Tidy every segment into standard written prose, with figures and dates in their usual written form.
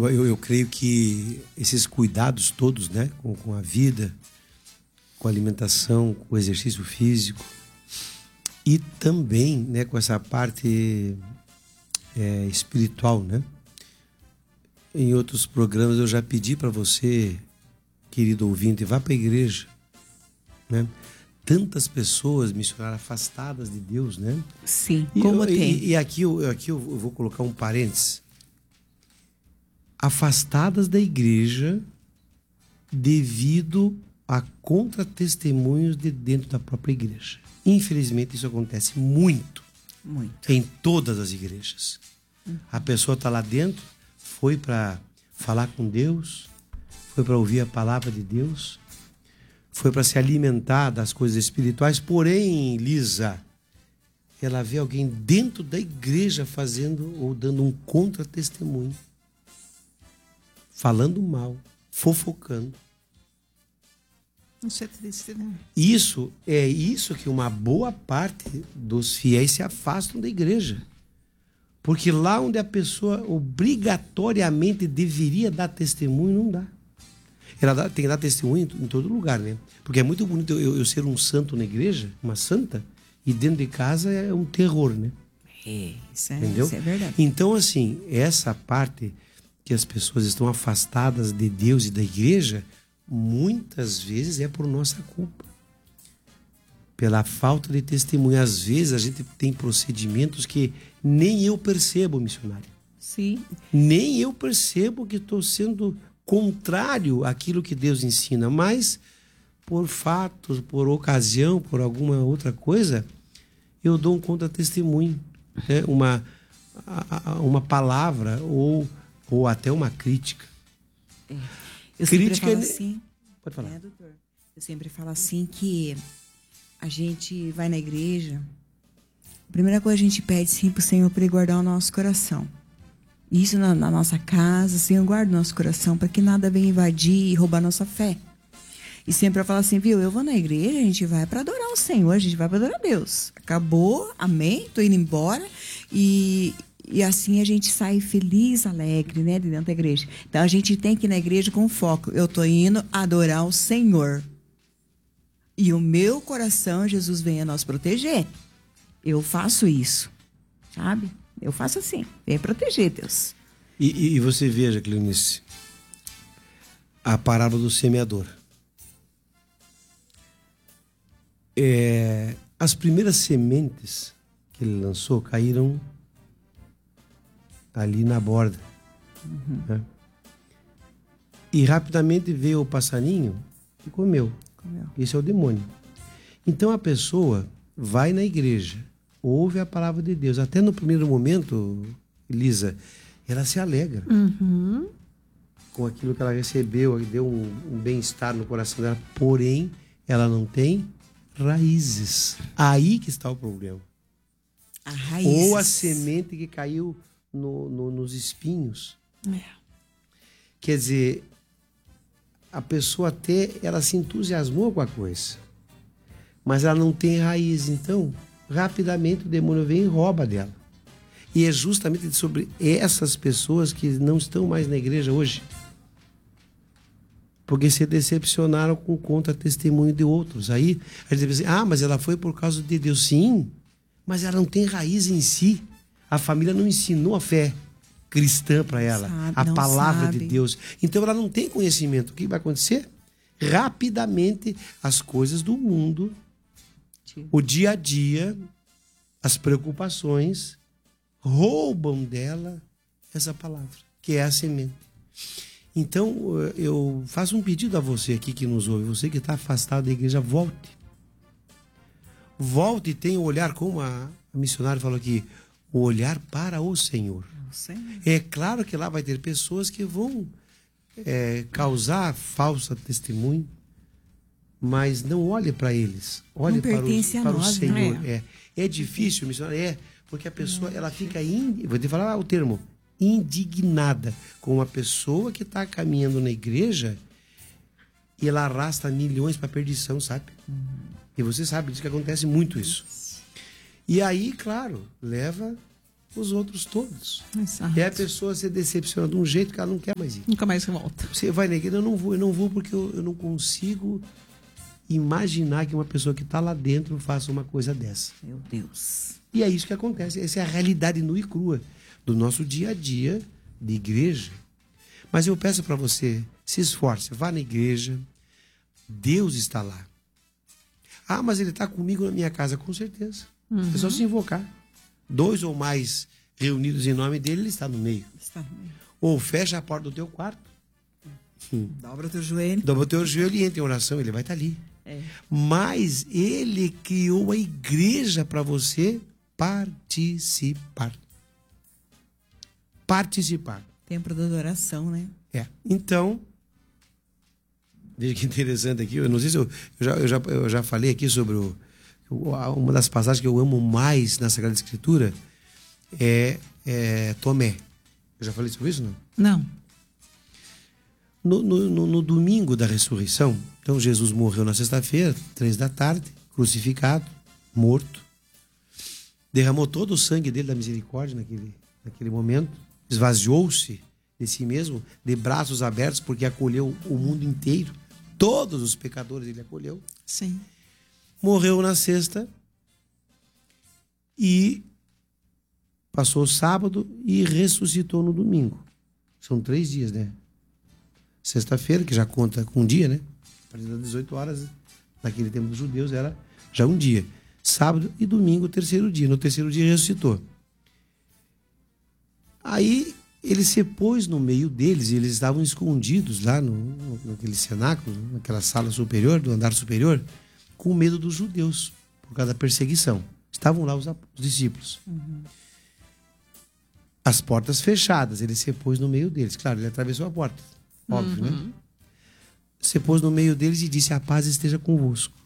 Eu creio que esses cuidados todos, né, com a vida, com a alimentação, com o exercício físico e também, né, com essa parte espiritual, né? Em outros programas eu já pedi para você, querido ouvinte, vá para a igreja, né? Tantas pessoas, missionárias, afastadas de Deus, né? Sim, como tem. E aqui eu vou colocar um parênteses. Afastadas da igreja devido a contra-testemunhos de dentro da própria igreja. Infelizmente, isso acontece muito. Muito. Em todas as igrejas. A pessoa está lá dentro, foi para falar com Deus, foi para ouvir a palavra de Deus, foi para se alimentar das coisas espirituais, porém, Lisa, ela vê alguém dentro da igreja fazendo ou dando um contra-testemunho, falando mal, fofocando. Isso é triste, né? Isso que uma boa parte dos fiéis se afastam da igreja. Porque lá onde a pessoa obrigatoriamente deveria dar testemunho, não dá. Ela tem que dar testemunho em todo lugar, né? Porque é muito bonito eu ser um santo na igreja, uma santa, e dentro de casa é um terror, né? Entendeu? Isso é verdade. Então, assim, essa parte que as pessoas estão afastadas de Deus e da igreja, muitas vezes é por nossa culpa. Pela falta de testemunho. Às vezes a gente tem procedimentos que nem eu percebo, missionário. Sim. Nem eu percebo que estou sendo contrário àquilo que Deus ensina, mas por fatos, por ocasião, por alguma outra coisa, eu dou um contra-testemunho, né? Uma palavra ou até uma crítica. Eu Crítica sempre falo assim. Pode falar. Doutor? Eu sempre falo assim que a gente vai na igreja, a primeira coisa a gente pede sim pro Senhor para ele guardar o nosso coração. Isso na nossa casa, o Senhor guarda o nosso coração para que nada venha invadir e roubar nossa fé. E sempre eu falo assim, viu, eu vou na igreja, a gente vai para adorar o Senhor, a gente vai para adorar Deus. Acabou, amém, tô indo embora e assim a gente sai feliz, alegre, né, de dentro da igreja. Então a gente tem que ir na igreja com foco. Eu tô indo adorar o Senhor. E o meu coração, Jesus venha nos proteger. Eu faço isso, sabe? Eu faço assim, vem proteger, Deus. E você veja, Cleonice, a parábola do semeador. As primeiras sementes que ele lançou caíram ali na borda. Né? E rapidamente veio o passarinho e comeu. Esse é o demônio. Então a pessoa vai na igreja, ouve a palavra de Deus. Até no primeiro momento, Elisa, ela se alegra com aquilo que ela recebeu, deu um bem-estar no coração dela. Porém, ela não tem raízes. Aí que está o problema. A raiz. Ou a semente que caiu nos espinhos. Quer dizer, a pessoa até ela se entusiasmou com a coisa, mas ela não tem raiz. Então, rapidamente o demônio vem e rouba dela. E é justamente sobre essas pessoas que não estão mais na igreja hoje, porque se decepcionaram com contra-testemunho de outros. Aí a gente diz assim, mas ela foi por causa de Deus. Sim, mas ela não tem raiz em si. A família não ensinou a fé cristã para ela, a palavra de Deus. Então ela não tem conhecimento. O que vai acontecer? Rapidamente as coisas do mundo, o dia a dia, as preocupações roubam dela essa palavra, que é a semente. Então eu faço um pedido a você aqui que nos ouve, você que está afastado da igreja, volte. Volte e tenha o olhar, como a missionária falou aqui, o olhar para o Senhor. É claro que lá vai ter pessoas que vão causar falso testemunho, mas não olhe para eles, olhe para o Senhor. Né? É difícil, missionário, porque a pessoa ela fica, vou te falar o termo, indignada com uma pessoa que está caminhando na igreja e ela arrasta milhões para perdição, sabe? E você sabe disso, que acontece muito isso. E aí, claro, leva os outros todos. Exato. E aí a pessoa se decepciona de um jeito que ela não quer mais ir. Nunca mais volta. Você vai na igreja, eu não vou porque eu não consigo imaginar que uma pessoa que está lá dentro faça uma coisa dessa. Meu Deus. E é isso que acontece. Essa é a realidade nua e crua do nosso dia a dia de igreja. Mas eu peço para você, se esforce, vá na igreja. Deus está lá. Ah, mas ele está comigo na minha casa, com certeza. É só se invocar. 2 ou mais reunidos em nome dele, ele está no meio. Está no meio. Ou fecha a porta do teu quarto. Dobra o teu joelho. Dobra o teu joelho e entra em oração, ele vai estar ali. Mas ele criou a igreja para você participar. Participar. Templo da adoração, né? Então, veja que interessante aqui. Eu não sei se eu já falei aqui sobre uma das passagens que eu amo mais na Sagrada Escritura é Tomé. Eu já falei sobre isso, não? Não. No domingo da ressurreição, então Jesus morreu na sexta-feira, 3 da tarde, crucificado, morto. Derramou todo o sangue dele da misericórdia naquele momento. Esvaziou-se de si mesmo, de braços abertos, porque acolheu o mundo inteiro. Todos os pecadores ele acolheu. Sim. Morreu na sexta e passou o sábado e ressuscitou no domingo. São 3 dias, né? Sexta-feira, que já conta com um dia, né? A partir das 18 horas, naquele tempo dos judeus, era já um dia. Sábado e domingo, o 3º dia. No 3º dia ressuscitou. Aí ele se pôs no meio deles, e eles estavam escondidos lá naquele cenáculo, naquela sala superior, do andar superior, com medo dos judeus, por causa da perseguição. Estavam lá os discípulos. As portas fechadas, ele se pôs no meio deles. Claro, ele atravessou a porta, óbvio, né? Se pôs no meio deles e disse: a paz esteja convosco.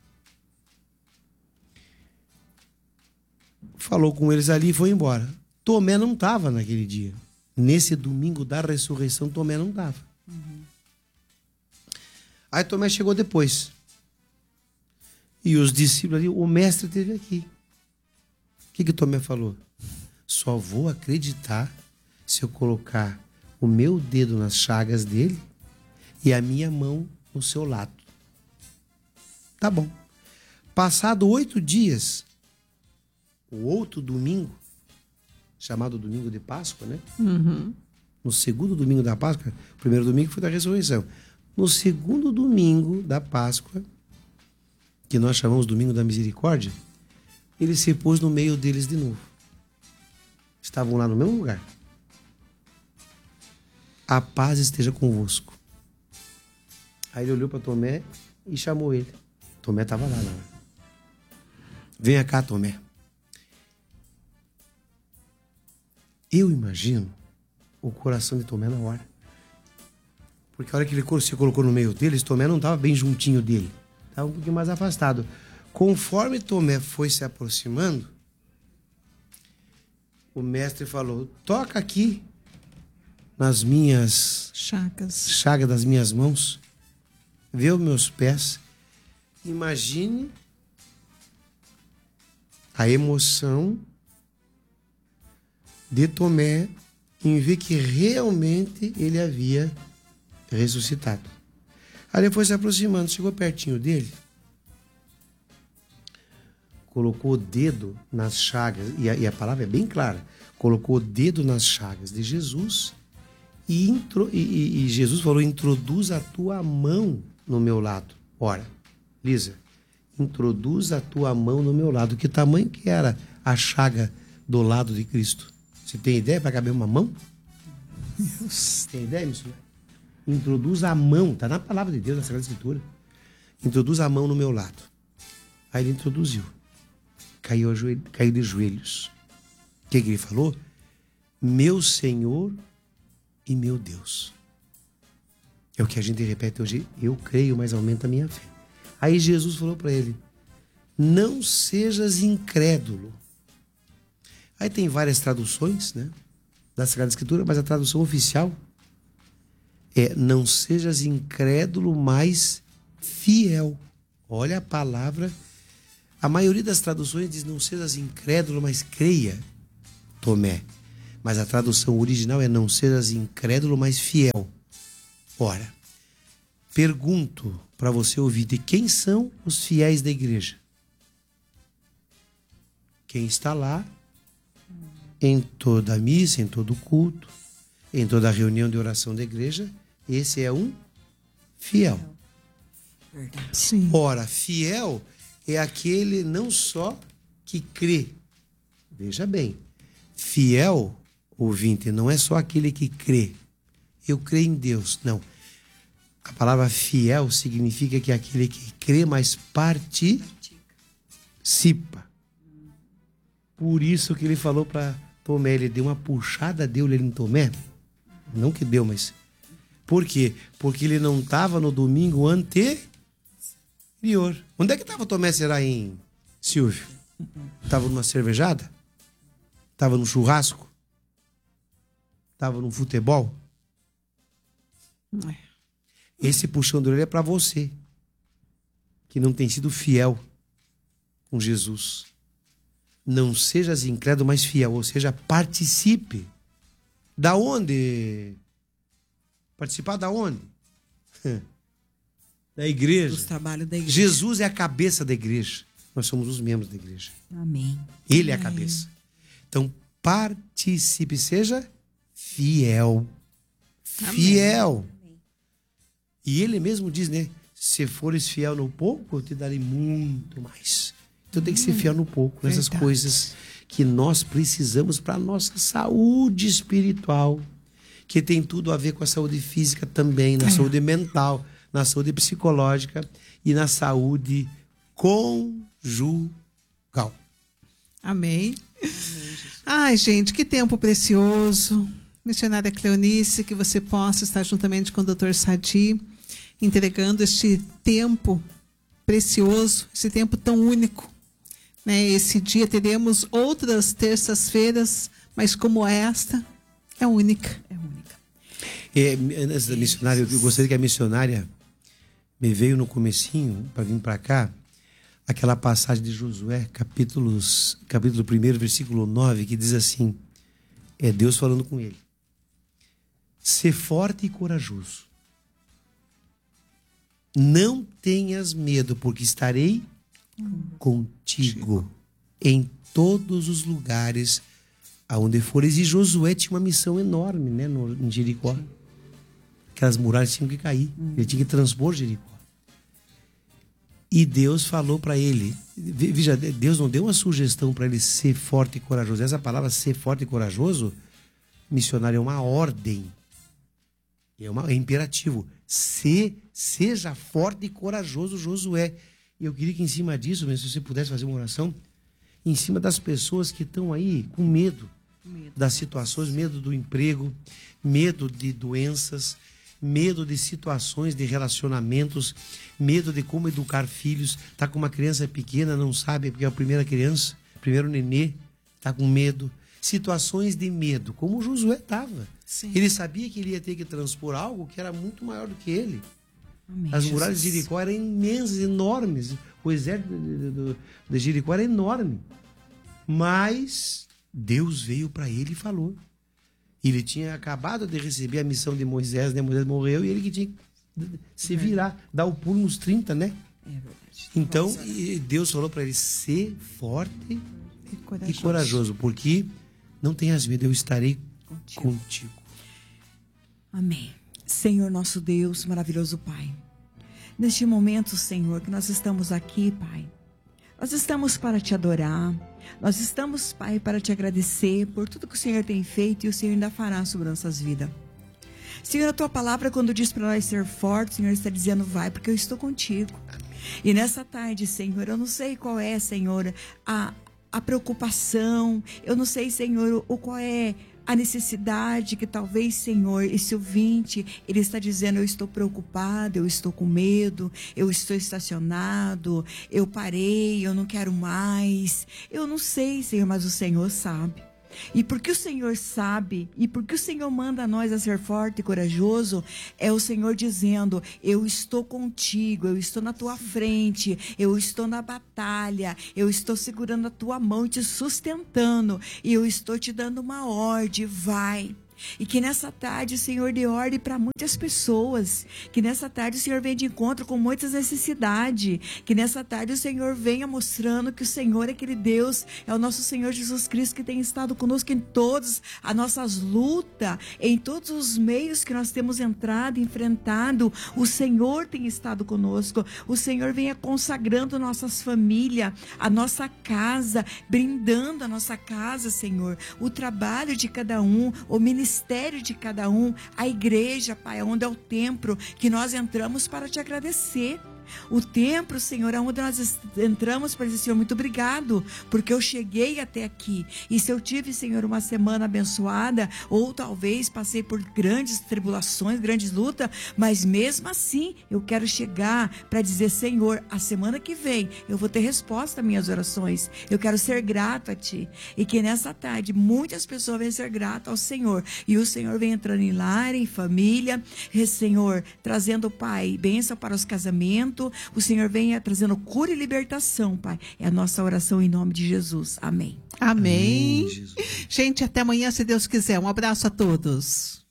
Falou com eles ali e foi embora. Tomé não estava naquele dia. Nesse domingo da ressurreição, Tomé não estava. Aí Tomé chegou depois. E os discípulos ali, o mestre esteve aqui. O que Tomé falou? Só vou acreditar se eu colocar o meu dedo nas chagas dele e a minha mão no seu lado. Tá bom. Passado 8 dias, o outro domingo, chamado domingo de Páscoa, né? No segundo domingo da Páscoa, o primeiro domingo foi da ressurreição. No segundo domingo da Páscoa, que nós chamamos domingo da misericórdia, ele se pôs no meio deles de novo. Estavam lá no mesmo lugar. A paz esteja convosco. Aí ele olhou para Tomé e chamou ele. Tomé estava lá, né? Venha cá, Tomé. Eu imagino o coração de Tomé na hora. Porque a hora que ele se colocou no meio deles, Tomé não estava bem juntinho dele. Estava um pouquinho mais afastado. Conforme Tomé foi se aproximando, o mestre falou: toca aqui nas minhas chagas das minhas mãos. Vê os meus pés. Imagine a emoção de Tomé em ver que realmente ele havia ressuscitado. Aí ele foi se aproximando, chegou pertinho dele, colocou o dedo nas chagas, e a palavra é bem clara, colocou o dedo nas chagas de Jesus e Jesus falou: introduz a tua mão no meu lado. Ora, Lisa, introduz a tua mão no meu lado. Que tamanho que era a chaga do lado de Cristo? Você tem ideia para caber uma mão? Deus. Tem ideia, missionário? Introduz a mão, está na palavra de Deus, na Sagrada Escritura. Introduz a mão no meu lado. Aí ele introduziu. Caiu de joelhos. O que ele falou? Meu Senhor e meu Deus. É o que a gente repete hoje. Eu creio, mas aumenta a minha fé. Aí Jesus falou para ele: não sejas incrédulo. Aí tem várias traduções, né, da Sagrada Escritura, mas a tradução oficial é: não sejas incrédulo, mas fiel. Olha a palavra. A maioria das traduções diz: não sejas incrédulo, mas creia. Tomé. Mas a tradução original é não sejas incrédulo, mas fiel. Ora, pergunto para você ouvir, de quem são os fiéis da igreja? Quem está lá em toda a missa, em todo o culto, em toda a reunião de oração da igreja, esse é um fiel. Sim. Ora, fiel é aquele não só que crê. Veja bem, fiel, ouvinte, não é só aquele que crê. Eu creio em Deus. Não. A palavra fiel significa que é aquele que crê, mas participa. Por isso que ele falou para Tomé, ele deu uma puxada, deu-lhe em Tomé. Não que deu, mas... Por quê? Porque ele não estava no domingo anterior. Onde é que estava Tomé, será, em Silvio? Estava numa cervejada? Estava num churrasco? Estava num futebol? Esse puxão de orelha é para você, que não tem sido fiel com Jesus. Não sejas incrédulo, mas fiel. Ou seja, participe. Da onde? Participar da onde? Da igreja. Os trabalhos da igreja. Jesus é a cabeça da igreja. Nós somos os membros da igreja. Amém. Ele é a cabeça. Então, participe, seja fiel. Fiel. Amém. E ele mesmo diz, né? Se fores fiel no pouco, eu te darei muito mais. Então tem que ser fiel no pouco, nessas coisas que nós precisamos para a nossa saúde espiritual, que tem tudo a ver com a saúde física também, na saúde mental, na saúde psicológica e na saúde conjugal. Amém. Ai, gente, que tempo precioso. Missionária Cleonice, que você possa estar juntamente com o Dr. Sadi, entregando este tempo precioso, esse tempo tão único. Né? Esse dia teremos outras terças-feiras, mas como esta, é única. É única. Antes da missionária, eu gostaria que a missionária me veio no comecinho, para vir para cá, aquela passagem de Josué, capítulo 1, versículo 9, que diz assim, é Deus falando com ele. Ser forte e corajoso. Não tenhas medo, porque estarei contigo em todos os lugares aonde fores. E Josué tinha uma missão enorme, né, em Jericó. Aquelas muralhas tinham que cair. Ele tinha que transpor Jericó. E Deus falou para ele, veja, Deus não deu uma sugestão para ele ser forte e corajoso. Essa palavra ser forte e corajoso, missionário, é uma ordem. É imperativo. Seja forte e corajoso, Josué. E eu queria que em cima disso, se você pudesse fazer uma oração, em cima das pessoas que estão aí com medo das situações, medo do emprego, medo de doenças, medo de situações, de relacionamentos, medo de como educar filhos. Está com uma criança pequena, não sabe, porque é a primeira criança, primeiro nenê, está com medo. Situações de medo, como o Josué estava. Ele sabia que ele ia ter que transpor algo que era muito maior do que ele. Amém, as muralhas de Jericó eram imensas, enormes. O exército de Jericó era enorme. Mas Deus veio para ele e falou. Ele tinha acabado de receber a missão de Moisés, né? Moisés morreu e ele que tinha que se virar, dar o pulo nos 30, né? É verdade. Então, Deus falou para ele, ser forte e corajoso, porque não tenhas medo, eu estarei contigo. Amém. Senhor nosso Deus, maravilhoso Pai, neste momento, Senhor, que nós estamos aqui, Pai, nós estamos para te adorar, nós estamos, Pai, para te agradecer por tudo que o Senhor tem feito e o Senhor ainda fará sobre nossas vidas. Senhor, a tua palavra, quando diz para nós ser forte, o Senhor está dizendo, vai, porque eu estou contigo. E nessa tarde, Senhor, eu não sei qual é, Senhor, a preocupação, eu não sei, Senhor, qual é a necessidade que talvez, Senhor, esse ouvinte, ele está dizendo, eu estou preocupado, eu estou com medo, eu estou estacionado, eu parei, eu não quero mais. Eu não sei, Senhor, mas o Senhor sabe. E porque o Senhor sabe, e porque o Senhor manda a nós a ser forte e corajoso, é o Senhor dizendo: eu estou contigo, eu estou na tua frente, eu estou na batalha, eu estou segurando a tua mão e te sustentando, e eu estou te dando uma ordem, vai. E que nessa tarde o Senhor dê ordem para muitas pessoas. Que nessa tarde o Senhor venha de encontro com muitas necessidades. Que nessa tarde o Senhor venha mostrando que o Senhor é aquele Deus, é o nosso Senhor Jesus Cristo, que tem estado conosco em todas as nossas lutas, em todos os meios que nós temos entrado, enfrentado. O Senhor tem estado conosco. O Senhor venha consagrando nossas famílias, a nossa casa, brindando a nossa casa, Senhor. O trabalho de cada um, o ministério de cada um, a igreja, Pai, onde é o templo que nós entramos para te agradecer. O templo, Senhor, onde nós entramos para dizer: Senhor, muito obrigado, porque eu cheguei até aqui. E se eu tive, Senhor, uma semana abençoada, ou talvez passei por grandes tribulações, grandes lutas, mas mesmo assim eu quero chegar para dizer: Senhor, a semana que vem eu vou ter resposta às minhas orações. Eu quero ser grato a Ti. E que nessa tarde muitas pessoas venham ser gratas ao Senhor. E o Senhor vem entrando em lar, em família, Senhor, trazendo, Pai, bênção para os casamentos. O Senhor venha trazendo cura e libertação, Pai. É a nossa oração em nome de Jesus. Amém. Amém. Amém, Jesus. Gente, até amanhã, se Deus quiser. Um abraço a todos.